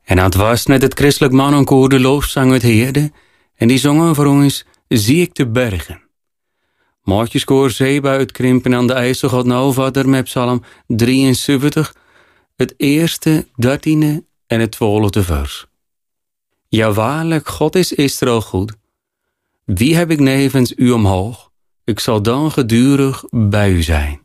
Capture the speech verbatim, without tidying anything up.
En het was net het christelijk mannenkoor de loofzang uit Heerde, en die zongen voor ons Zie ik de bergen. Maatjeskoor Zeba uit Krimpen aan de IJssel gaat nou verder met psalm drieënzeventig, het eerste, dertiende en het twaalfde vers. Ja waarlijk, God is Israël goed. Wie heb ik nevens u omhoog? Ik zal dan gedurig bij u zijn.